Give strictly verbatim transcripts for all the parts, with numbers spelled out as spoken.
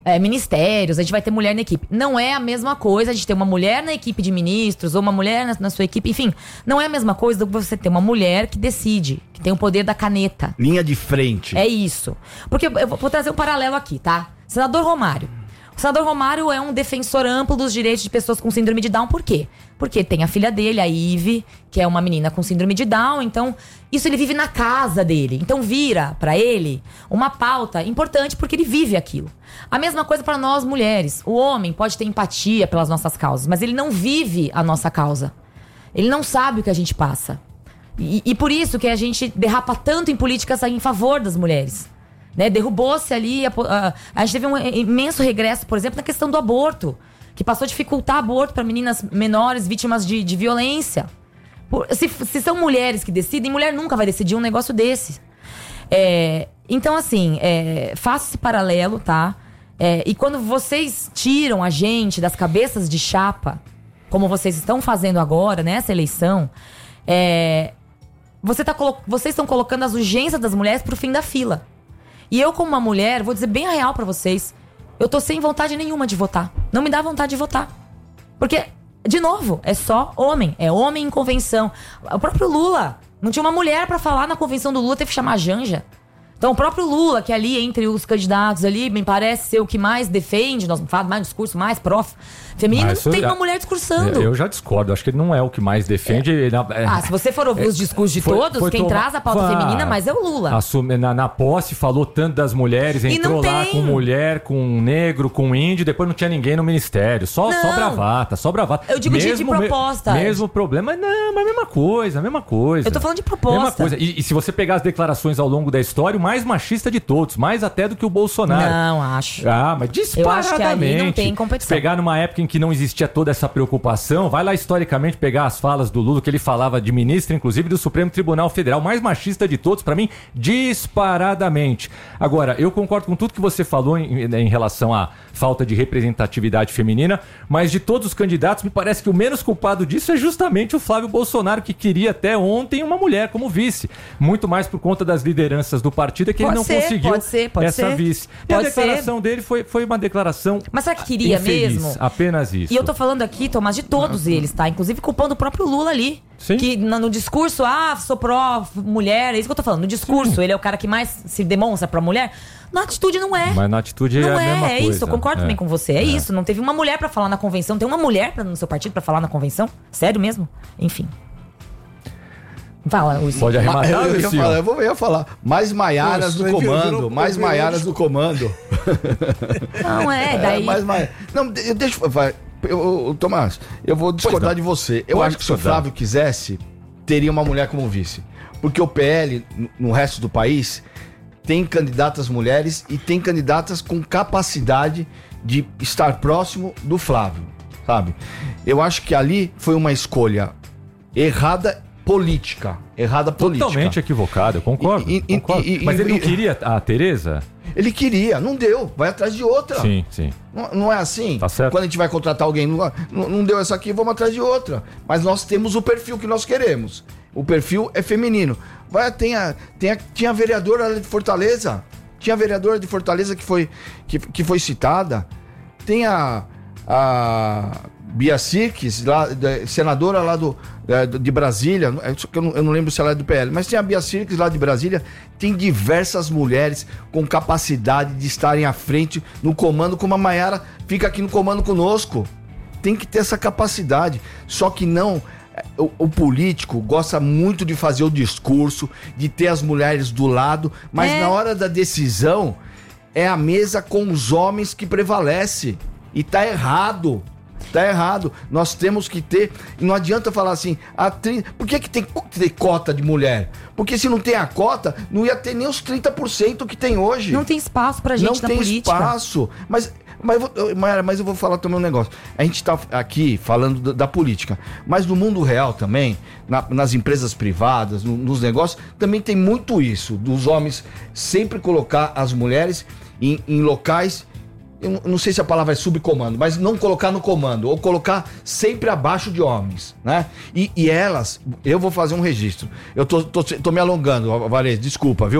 é, ministérios, a gente vai ter mulher na equipe. Não é a mesma coisa a gente ter uma mulher na equipe de ministros, ou uma mulher na, na sua equipe, enfim. Não é a mesma coisa do que você ter uma mulher que decide, que tem o poder da caneta. Linha de frente. É isso. Porque eu vou trazer um paralelo aqui, tá? Senador Romário. O senador Romário é um defensor amplo dos direitos de pessoas com síndrome de Down. Por quê? Porque tem a filha dele, a Ive, que é uma menina com síndrome de Down. Então, isso ele vive na casa dele. Então, vira pra ele uma pauta importante porque ele vive aquilo. A mesma coisa pra nós mulheres. O homem pode ter empatia pelas nossas causas, mas ele não vive a nossa causa. Ele não sabe o que a gente passa. E, e por isso que a gente derrapa tanto em políticas em favor das mulheres. Né, derrubou-se ali, a, a, a gente teve um imenso regresso, por exemplo, na questão do aborto, que passou a dificultar aborto para meninas menores vítimas de, de violência. Por, se, se são mulheres que decidem, mulher nunca vai decidir um negócio desse. É, então, assim, é, faço esse paralelo, tá? É, e quando vocês tiram a gente das cabeças de chapa, como vocês estão fazendo agora, nessa eleição, é, você tá, vocês estão colocando as urgências das mulheres pro fim da fila. E eu, como uma mulher, vou dizer bem a real pra vocês, eu tô sem vontade nenhuma de votar. Não me dá vontade de votar. Porque, de novo, é só homem. É homem em convenção. O próprio Lula, não tinha uma mulher pra falar na convenção do Lula, teve que chamar a Janja. Então o próprio Lula, que ali entre os candidatos ali, me parece ser o que mais defende, nós falamos mais discurso, mais prof feminino, Mas não tem eu, uma mulher discursando. Eu já discordo, acho que ele não é o que mais defende. É. Na, é, ah, se você for ouvir é, os discursos de foi, todos, foi quem toma, traz a pauta feminina, mas é o Lula. Assume, na, na posse falou tanto das mulheres, entrou lá com mulher, com negro, com índio, depois não tinha ninguém no ministério. Só, só bravata, só bravata. Eu digo mesmo, de proposta. Me, mesmo problema, não, mas a mesma coisa, a mesma coisa. Eu tô falando de proposta. Mesma coisa. E, e se você pegar as declarações ao longo da história, o mais machista de todos, mais até do que o Bolsonaro. Não, acho. Ah, mas disparadamente. Eu acho que ali não tem competição. Pegar numa época em que não existia toda essa preocupação, vai lá historicamente pegar as falas do Lula, que ele falava de ministro, inclusive do Supremo Tribunal Federal, mais machista de todos, pra mim, disparadamente. Agora, eu concordo com tudo que você falou em, em relação à falta de representatividade feminina, mas de todos os candidatos, me parece que o menos culpado disso é justamente o Flávio Bolsonaro, que queria até ontem uma mulher como vice. Muito mais por conta das lideranças do partido, é que pode ele não ser, conseguiu pode ser, pode essa ser. vice. E pode a declaração ser. dele foi, foi uma declaração Mas será que queria infeliz, mesmo? Apenas isso. E eu tô falando aqui, Tomás, de todos ah, eles, tá? Inclusive culpando o próprio Lula ali. Sim. Que no, no discurso, ah, sou pró-mulher, é isso que eu tô falando. No discurso, Sim. ele é o cara que mais se demonstra pra mulher. Na atitude não é. Mas na atitude não é a é, mesma é coisa. isso, eu concordo é. também com você. É, é isso, não teve uma mulher pra falar na convenção. Tem uma mulher pra, no seu partido pra falar na convenção? Sério mesmo? Enfim. Fala, Wilson. Pode arrematar, eu, eu, ia Wilson. falar, eu, vou, eu ia falar. Mais Maiaras no comando. Mais Maiaras no comando. Não, é, daí... É, mais Maiaras. Não, deixa eu... Vai. Eu, eu, Tomás, eu vou discordar de você. Eu Pode acho que se o Flávio quisesse, teria uma mulher como vice. Porque o P L, no resto do país, tem candidatas mulheres e tem candidatas com capacidade de estar próximo do Flávio, sabe? Eu acho que ali foi uma escolha errada política. Errada política. Totalmente equivocada, eu concordo. E, e, concordo. E, e, Mas ele não queria a Tereza? Ele queria, não deu, vai atrás de outra. Sim, sim. Não, não é assim? Tá certo. Quando a gente vai contratar alguém, não, não deu essa aqui, vamos atrás de outra. Mas nós temos o perfil que nós queremos. O perfil é feminino. Vai, tem a, tem a, tinha a vereadora de Fortaleza. Tinha a vereadora de Fortaleza que foi, que, que foi citada. Tem a, a Bia Sirques, lá, senadora lá do, de Brasília. Eu não, eu não lembro se ela é do P L, mas tem a Bia Sirques lá de Brasília. Tem diversas mulheres com capacidade de estarem à frente no comando, como a Maiara fica aqui no comando conosco. Tem que ter essa capacidade. Só que não... O, o político gosta muito de fazer o discurso, de ter as mulheres do lado, mas é. na hora da decisão é a mesa com os homens que prevalece. E tá errado. Tá errado. Nós temos que ter... Não adianta falar assim... A tri... Por que que tem que ter cota de mulher? Porque se não tem a cota, não ia ter nem os trinta por cento que tem hoje. Não tem espaço pra gente não na política. Não tem espaço. Mas... Mas, Mayara, mas eu vou falar também um negócio. A gente está aqui falando da, da política, mas no mundo real também, na, nas empresas privadas, no, nos negócios, também tem muito isso, dos homens sempre colocar as mulheres em, em locais, eu não sei se a palavra é subcomando, mas não colocar no comando, ou colocar sempre abaixo de homens, né? E, e elas, eu vou fazer um registro, eu tô, tô, tô me alongando, Varese, desculpa, viu?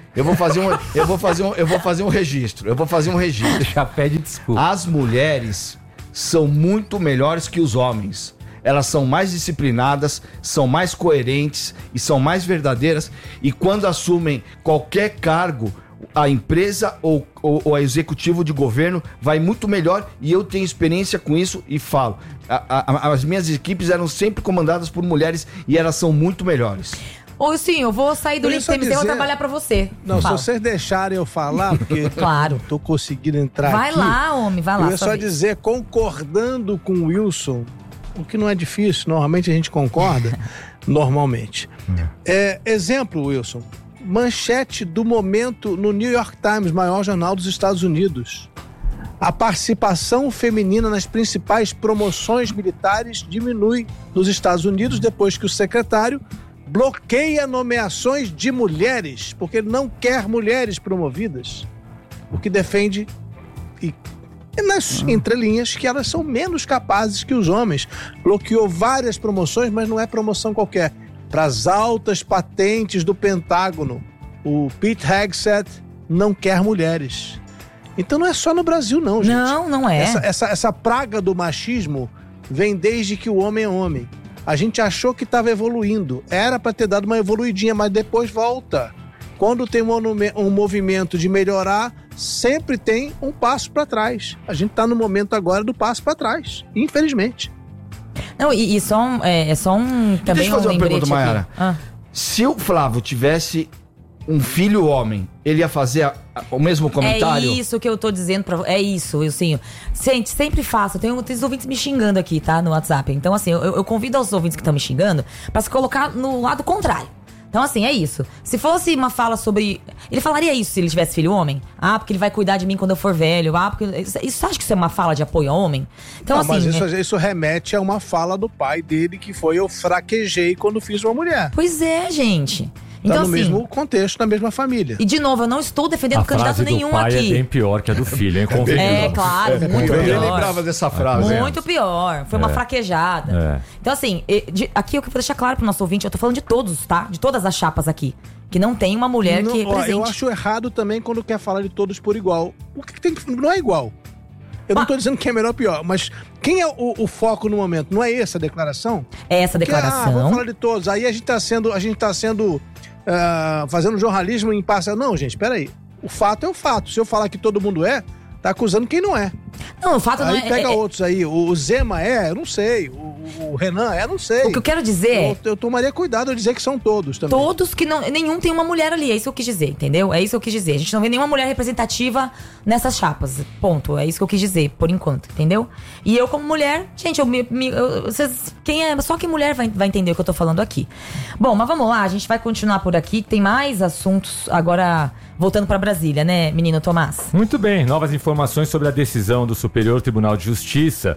Eu vou fazer um, eu vou fazer um, eu vou fazer um registro. Eu vou fazer um registro. Já pede desculpa. As mulheres são muito melhores que os homens. Elas são mais disciplinadas, são mais coerentes e são mais verdadeiras. E quando assumem qualquer cargo, a empresa ou, ou, ou a executivo de governo vai muito melhor. E eu tenho experiência com isso e falo. A, a, as minhas equipes eram sempre comandadas por mulheres e elas são muito melhores. Ô, sim, eu vou sair do Link T M Z e vou trabalhar pra você. Não, Fala. se vocês deixarem eu falar, porque claro. eu tô conseguindo entrar vai aqui. Vai lá, homem, vai lá. Eu ia só vez. dizer, concordando com o Wilson, o que não é difícil, normalmente a gente concorda, normalmente. É, exemplo, Wilson, manchete do momento no New York Times, maior jornal dos Estados Unidos. A participação feminina nas principais promoções militares diminui nos Estados Unidos depois que o secretário bloqueia nomeações de mulheres, porque ele não quer mulheres promovidas, o que defende, e, e nas entrelinhas, que elas são menos capazes que os homens. Bloqueou várias promoções, mas não é promoção qualquer. Para as altas patentes do Pentágono, o Pete Hegseth não quer mulheres. Então não é só no Brasil não, gente. Não, não é. Essa, essa, essa praga do machismo vem desde que o homem é homem. A gente achou que estava evoluindo. Era para ter dado uma evoluidinha, mas depois volta. Quando tem um, um movimento de melhorar, sempre tem um passo para trás. A gente está no momento agora do passo para trás, infelizmente. Não, e, e só um, é, é só um também Deixa eu fazer um uma pergunta, Mayara. Ah. Se o Flávio tivesse um filho homem, ele ia fazer a, a, o mesmo comentário? É isso que eu tô dizendo pra você. É isso, Wilson. Gente, sempre faço. Eu tenho, tenho os ouvintes me xingando aqui, tá? No WhatsApp. Então, assim, eu, eu convido os ouvintes que estão me xingando pra se colocar no lado contrário. Então, assim, é isso. Se fosse uma fala sobre... Ele falaria isso se ele tivesse filho homem? Ah, porque ele vai cuidar de mim quando eu for velho. Ah, porque... Isso, isso acha que isso é uma fala de apoio ao homem? Então, não, assim... mas isso, é... isso remete a uma fala do pai dele que foi: eu fraquejei quando fiz uma mulher. Pois é, gente. Então, tá no assim, mesmo contexto, na mesma família. E de novo, eu não estou defendendo a candidato frase nenhum do pai aqui. É bem pior que a do filho, hein? É, é claro, é, muito eu pior. Eu lembrava dessa frase. Muito pior. Foi é. uma fraquejada. É. Então, assim, de, aqui eu quero deixar claro pro nosso ouvinte, eu tô falando de todos, tá? De todas as chapas aqui. Que não tem uma mulher não, que represente. Ó, eu acho errado também quando quer falar de todos por igual. O que, que tem que... Não é igual. Eu não tô dizendo que é melhor ou pior, mas quem é o, o foco no momento? Não é essa a declaração? É essa a declaração. Porque, ah, vamos falar de todos. Aí a gente tá sendo... A gente tá sendo... Uh, fazendo jornalismo em parcial. Não, gente, peraí. O fato é o fato. Se eu falar que todo mundo é, tá acusando quem não é. Não, o fato aí não é... Aí pega é, outros aí. O Zema é, eu não sei. O, o Renan é, eu não sei. O que eu quero dizer é... Eu, eu tomaria cuidado de dizer que são todos também. Todos que não... Nenhum tem uma mulher ali, é isso que eu quis dizer, entendeu? É isso que eu quis dizer. A gente não vê nenhuma mulher representativa nessas chapas. Ponto. É isso que eu quis dizer, por enquanto, entendeu? E eu como mulher... Gente, eu me... me eu, vocês, quem é... Só que mulher vai, vai entender o que eu tô falando aqui. Bom, mas vamos lá. A gente vai continuar por aqui. Tem mais assuntos agora... Voltando para Brasília, né, menino Tomás? Muito bem, novas informações sobre a decisão do Superior Tribunal de Justiça,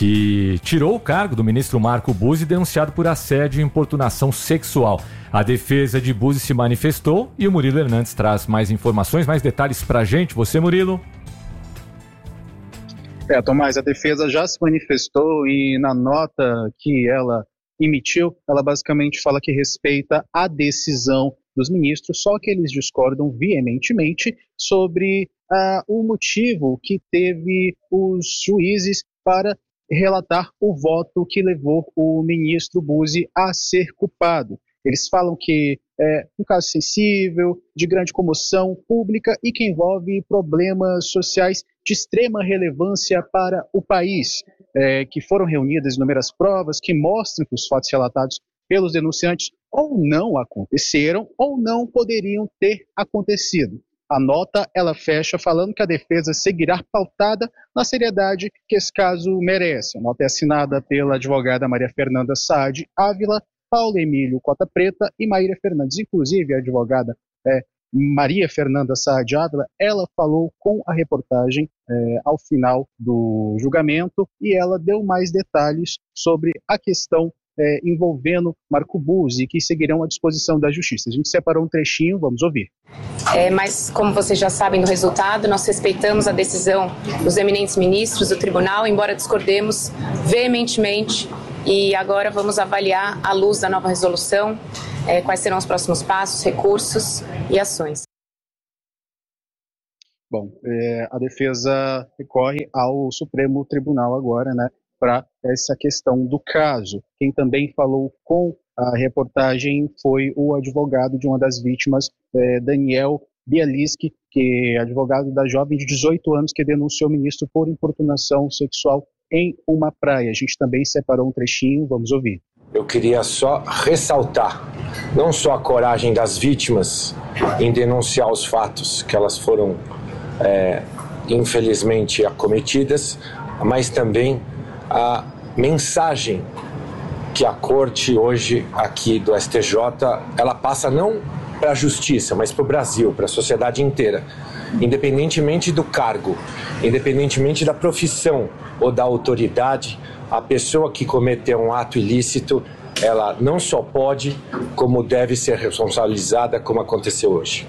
que tirou o cargo do ministro Marco Buzzi, denunciado por assédio e importunação sexual. A defesa de Buzzi se manifestou e o Murilo Hernandes traz mais informações, mais detalhes pra gente. Você, Murilo? É, Tomás, a defesa já se manifestou e na nota que ela emitiu, ela basicamente fala que respeita a decisão dos ministros, só que eles discordam veementemente sobre uh, o motivo que teve os juízes para relatar o voto que levou o ministro Buzzi a ser culpado. Eles falam que é um caso sensível, de grande comoção pública e que envolve problemas sociais de extrema relevância para o país, é, que foram reunidas inúmeras provas que mostram que os fatos relatados pelos denunciantes ou não aconteceram ou não poderiam ter acontecido. A nota, ela fecha falando que a defesa seguirá pautada na seriedade que esse caso merece. A nota é assinada pela advogada Maria Fernanda Saad Ávila, Paulo Emílio Cota Preta e Maíra Fernandes. Inclusive, a advogada é, Maria Fernanda Saad Ávila, ela falou com a reportagem é, ao final do julgamento e ela deu mais detalhes sobre a questão É, envolvendo Marco Buzzi, que seguirão à disposição da Justiça. A gente separou um trechinho, vamos ouvir. É, mas, como vocês já sabem do resultado, nós respeitamos a decisão dos eminentes ministros do tribunal, embora discordemos veementemente, e agora vamos avaliar, à luz da nova resolução, é, quais serão os próximos passos, recursos e ações. Bom, é, a defesa recorre ao Supremo Tribunal agora, né, para essa questão do caso. Quem também falou com a reportagem foi o advogado de uma das vítimas, é, Daniel Bialiski, que é advogado da jovem de dezoito anos que denunciou o ministro por importunação sexual em uma praia. A gente também separou um trechinho, vamos ouvir. Eu queria só ressaltar não só a coragem das vítimas em denunciar os fatos que elas foram é, infelizmente acometidas, mas também a mensagem que a corte hoje aqui do S T J, ela passa não para a justiça, mas para o Brasil, para a sociedade inteira, independentemente do cargo, independentemente da profissão ou da autoridade, a pessoa que cometeu um ato ilícito, ela não só pode, como deve ser responsabilizada, como aconteceu hoje.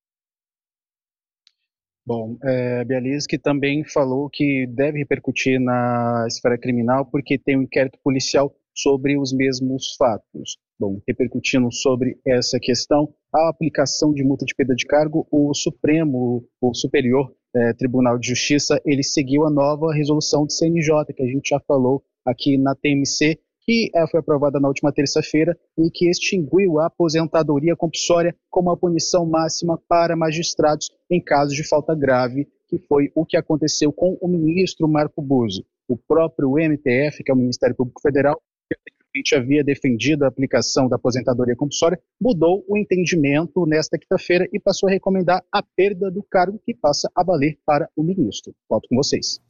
Bom, é, Bialiski também falou que deve repercutir na esfera criminal porque tem um inquérito policial sobre os mesmos fatos. Bom, repercutindo sobre essa questão, a aplicação de multa de perda de cargo, o Supremo, o Superior é, Tribunal de Justiça, ele seguiu a nova resolução do C N J, que a gente já falou aqui na T M C, que é, foi aprovada na última terça-feira e que extinguiu a aposentadoria compulsória como a punição máxima para magistrados em casos de falta grave, que foi o que aconteceu com o ministro Marco Buzzi. O próprio M P F, que é o Ministério Público Federal, que havia defendido a aplicação da aposentadoria compulsória, mudou o entendimento nesta quinta-feira e passou a recomendar a perda do cargo, que passa a valer para o ministro. Volto com vocês.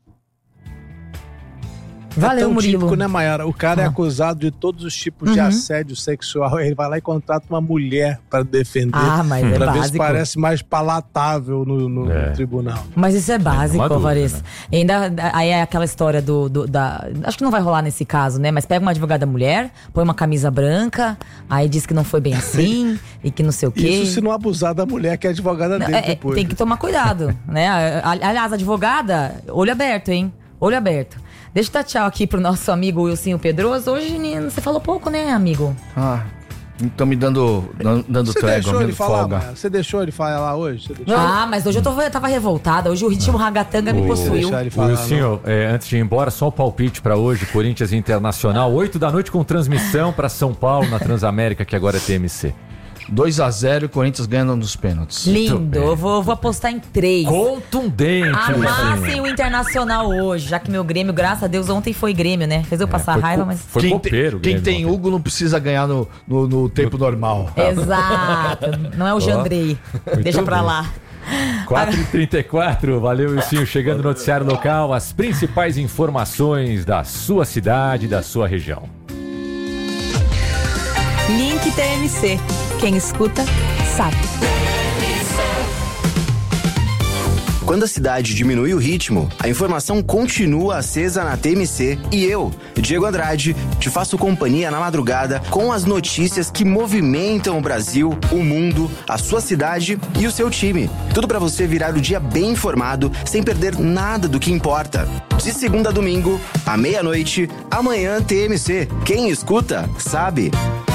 Valeu, é tão Murilo. típico, né, Mayara? O cara ah. é acusado de todos os tipos uhum. de assédio sexual. Ele vai lá e contrata uma mulher para defender. Ah, mas é pra básico. ver se parece mais palatável no, no, é. no tribunal. Mas isso é básico, é Alvarez. Né? Ainda, aí é aquela história do, do, da... Acho que não vai rolar nesse caso, né? Mas pega uma advogada mulher, põe uma camisa branca, aí diz que não foi bem assim e que não sei o quê. Isso se não abusar da mulher que é advogada dele é, depois. Tem que tomar cuidado, né? Aliás, advogada, olho aberto, hein? Olho aberto. Deixa eu dar tchau aqui pro nosso amigo Wilsinho Pedroso. Hoje você falou pouco, né, amigo? Ah, estão me dando, dando Você trégua, deixou ele me falar, folga. Maia? Você deixou ele falar hoje? Você deixou? Ah, mas hoje eu, tô, eu tava revoltada. Hoje o ritmo ragatanga me O- possuiu. Deixar ele falar, Wilson, é, antes de ir embora, só o palpite pra hoje, Corinthians Internacional, oito da noite com transmissão pra São Paulo na Transamérica, que agora é T M C. dois a zero e o Corinthians ganhando nos pênaltis. Lindo. bem. Eu vou, eu vou apostar em três. Contundente, Amassem Wilson. o Internacional hoje, já que meu Grêmio, graças a Deus, ontem foi Grêmio, né? Fez eu passar foi raiva, co- mas... Foi Quem, copeiro, tem, quem Grêmio, tem ontem. Hugo não precisa ganhar no, no, no tempo normal. Exato. Não é o Jandrei. Deixa pra bem. lá. quatro e trinta e quatro, valeu, Wilson. Chegando no noticiário local, as principais informações da sua cidade, da sua região. Link T M C. Quem escuta, sabe. Quando a cidade diminui o ritmo, a informação continua acesa na T M C e eu, Diego Andrade, te faço companhia na madrugada com as notícias que movimentam o Brasil, o mundo, a sua cidade e o seu time. Tudo pra você virar o dia bem informado, sem perder nada do que importa. De segunda a domingo, à meia-noite, amanhã T M C. Quem escuta, sabe.